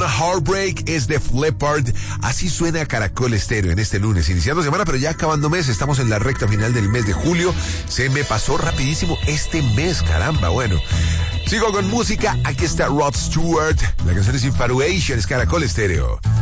Heartbreak es de Leppard. Así suena Caracol Estéreo en este lunes, iniciando semana, pero ya acabando mes. Estamos en la recta final del mes de julio. Se me pasó rapidísimo este mes, caramba. Bueno, sigo con música. Aquí está Rod Stewart. La canción es Infatuation, es Caracol Estéreo.